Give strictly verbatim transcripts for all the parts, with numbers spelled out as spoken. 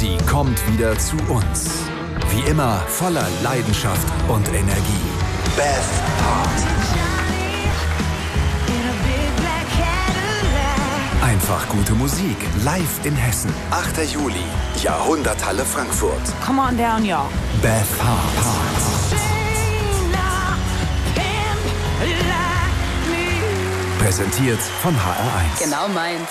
Party kommt wieder zu uns. Wie immer voller Leidenschaft und Energie. Beth Hart. Einfach gute Musik, live in Hessen. achter Juli, Jahrhunderthalle Frankfurt. Come on down, y'all. Beth Hart. Präsentiert von H R eins. Genau meins.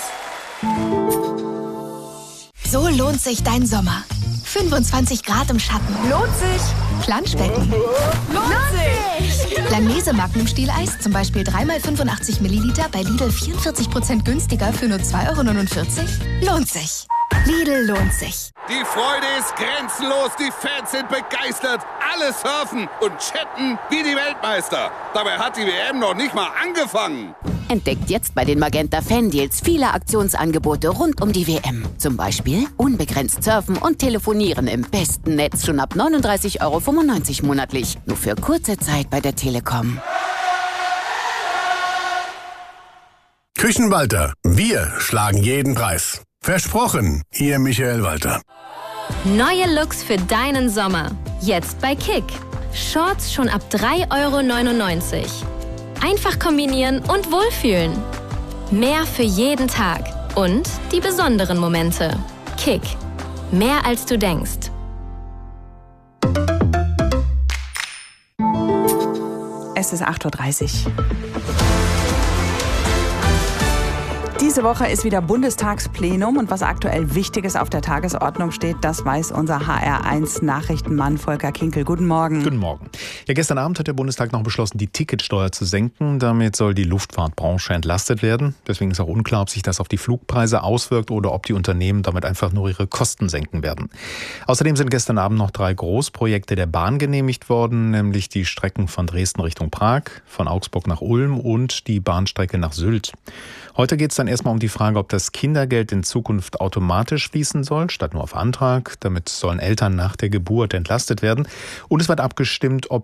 So lohnt sich dein Sommer. fünfundzwanzig Grad im Schatten. Lohnt sich. Planschbecken. Lohnt sich. Langnese Magnum-Stieleis, zum Beispiel drei mal fünfundachtzig Milliliter bei Lidl vierundvierzig Prozent günstiger für nur zwei Euro neunundvierzig. Lohnt sich. Lidl lohnt sich. Die Freude ist grenzenlos, die Fans sind begeistert. Alle surfen und chatten wie die Weltmeister. Dabei hat die W M noch nicht mal angefangen. Entdeckt jetzt bei den Magenta Fan-Deals viele Aktionsangebote rund um die W M. Zum Beispiel unbegrenzt surfen und telefonieren im besten Netz schon ab neununddreißig Euro fünfundneunzig monatlich. Nur für kurze Zeit bei der Telekom. Küchenwalter, wir schlagen jeden Preis. Versprochen, Ihr Michael Walter. Neue Looks für deinen Sommer. Jetzt bei Kick. Shorts schon ab drei Euro neunundneunzig. Einfach kombinieren und wohlfühlen. Mehr für jeden Tag. Und die besonderen Momente. Kick. Mehr als du denkst. Es ist acht Uhr dreißig. Diese Woche ist wieder Bundestagsplenum und was aktuell Wichtiges auf der Tagesordnung steht, das weiß unser H R eins Nachrichtenmann Volker Kinkel. Guten Morgen. Guten Morgen. Ja, gestern Abend hat der Bundestag noch beschlossen, die Ticketsteuer zu senken. Damit soll die Luftfahrtbranche entlastet werden. Deswegen ist auch unklar, ob sich das auf die Flugpreise auswirkt oder ob die Unternehmen damit einfach nur ihre Kosten senken werden. Außerdem sind gestern Abend noch drei Großprojekte der Bahn genehmigt worden, nämlich die Strecken von Dresden Richtung Prag, von Augsburg nach Ulm und die Bahnstrecke nach Sylt. Heute geht es dann erstmal um die Frage, ob das Kindergeld in Zukunft automatisch fließen soll, statt nur auf Antrag. Damit sollen Eltern nach der Geburt entlastet werden. Und es wird abgestimmt, ob